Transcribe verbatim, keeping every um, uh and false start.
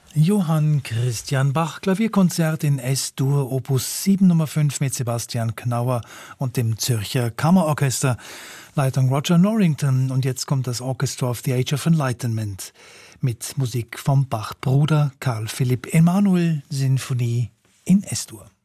Johann Christian Bach, Klavierkonzert in S-Dur, Opus sieben Nummer fünf mit Sebastian Knauer und dem Zürcher Kammerorchester. Leitung Roger Norrington. Und jetzt kommt das Orchestra of the Age of Enlightenment mit Musik vom Bach-Bruder Carl Philipp Emanuel, Sinfonie in S-Dur.